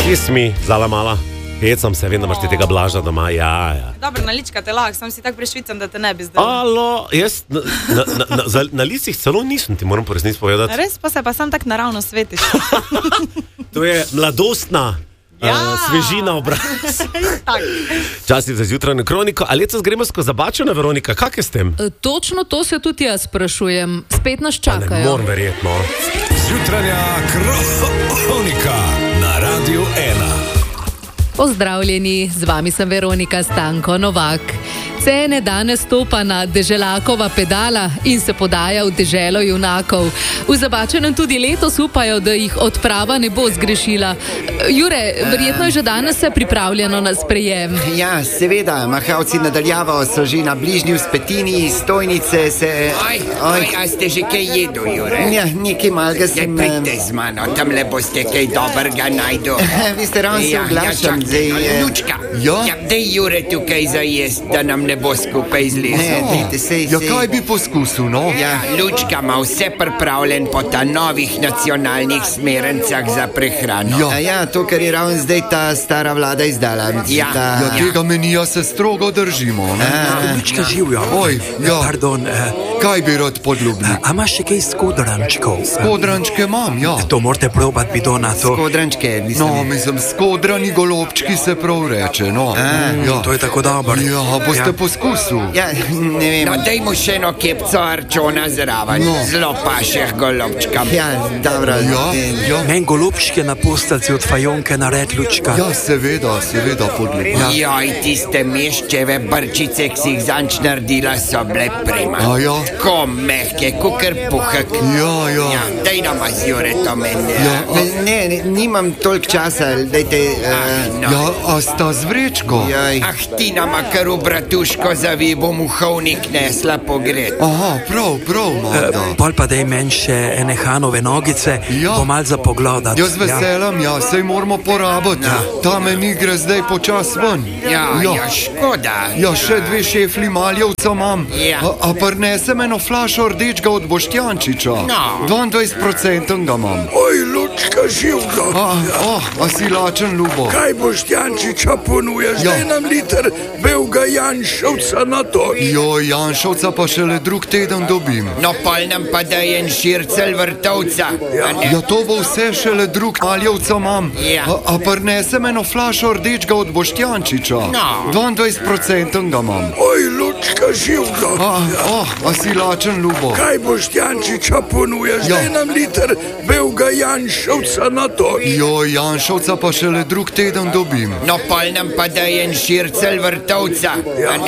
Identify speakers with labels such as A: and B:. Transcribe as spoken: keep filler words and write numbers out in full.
A: Kismi, zala mala. Hecam se, vem, da imaš ti tega Blaža doma, ja, ja.
B: Dobro, na lička te lahko, sam si tako prešvicam, da te ne bi zdaj.
A: Alo, jaz na, na, na, na, za, na licih celo nisem, ti moram po resnici povedati.
B: Res pa se pa sam tako naravno svetiš.
A: To je mladostna
B: Ja.
A: uh, svežina obraz. Časti za zjutrajno kroniko. A letos gremo skozi zabačena, Veronika, kak je s tem?
C: E, točno to se tudi jaz sprašujem. Spet nas
A: Ne
C: čakajo.
A: moram verjetno.
D: Zjutranja kronika na Radiu ena.
C: Pozdravljeni, z vami sem Veronika Stanko Novak. Cene danes stopa na deželakova pedala in se podaja v deželo junakov. V Zabačenem tudi letos upajo, da jih odprava ne bo zgrešila. Jure, verjetno je že danes se pripravljeno na sprejem.
E: Ja, seveda, mahavci nadaljavo so že na bližnji vzpetini, stojnice se...
F: Oj, oj, a ste že kaj jedu, Jure?
E: Ja, nekaj malega
F: Ja,
E: sem...
F: pejte z mano, tamle boste kaj dobrega najdu.
E: Vi ste ravno se oglašam,
F: ja,
E: zdaj... eh,
F: Lučka,
E: Ja?
F: ja, dej Jure tukaj za jest, da nam ne bo skupaj zlezel.
E: Ne, dajte, sej,
G: Ja,
E: sej...
G: kaj bi poskusil, no?
F: Ja, Lučka ima vse pripravljen po ta novih nacionalnih smernicah za prehrano.
G: Ja.
E: A ja, to, kar je ravno zdaj ta stara vlada izdala. mislim,
F: Ja.
E: ta-
G: Ja, tega menija se strogo držimo, ne?
H: Lučka živjo.
G: Oj, ja.
H: Pardon, eh,
G: Kaj bi rad podljubnik?
H: a imaš še kaj skodrančkov?
G: Kodrančke imam, ja.
H: To morate probati, bidona, to.
E: Kodrančke, mislim...
G: No, mislim, skodrani golobčki se prav reče, no. Ja.
H: To je tako dobro.
G: Ja, boste poskusil.
E: Ja, ne vem...
F: No, daj mu še eno kepco arčona zraven.
G: No.
F: Zelo pašeh golobčkam.
E: Ja, dobro.
G: Ja,
E: eh,
G: ja.
H: Men golubčke na postavci od fajonke nared, Lučka.
G: Ja, seveda, seveda podljubnik.
F: Ja. Joj, tiste meščeve brčice, ki si jih zanč naredila, so bile prima.
G: A ja?
F: Ko mehke, kukar puhek.
G: Ja, ja.
F: Ja, daj nama z Jure to meni.
G: Ja,
E: Ne, ne, nimam toliko časa, dajte... Uh,
F: No.
G: Ja, a sta z vrečko?
E: jaj.
F: Ah, ti nama kar v bratuško zavi, bom v hovnik nesla pogret.
G: Aha, prav, prav,
H: Eh,
G: Magda.
H: Pol pa daj meni še ene hanove nogice,
G: Ja.
H: bo mal za pogledat.
G: Jaz veselam, ja, sej moramo porabiti. Ta meni gre zdaj počas ven.
F: Ja, ja, škoda.
G: Ja, še dve šefli maljevca imam.
F: Ja.
G: A, a prinesem eno flašo rdečega od Boštjančiča.
F: No.
G: dvaindvajset procentov ga imam.
I: Oj, Lučka živka,
G: A, a, a si lačen, Ljubo?
I: kaj boš Jančiča ponuješ?
G: Ja.
I: Daj nam liter belega Janšovca na to.
G: Jo, Janšovca pa šele drug teden dobim.
F: No, pol nam pa daj en šircel vrtovca. a ne?
G: Ja, to bo vse šele drug maljevca imam.
F: Ja.
G: A, a prinesem eno flašo rdečega od Boštjančiča.
F: No.
G: dvaindvajset procentov ga imam.
I: Oj, Lučka živka,
G: A, a, a si lačen, Ljubo?
I: kaj boš Jančiča ponuješ?
G: Ja.
I: Daj nam liter belega Janšovca na to.
G: Jo, Janšovca pa šele drug teden dobim.
F: No, pol nam pa daj en šircel vrtovca. a ne?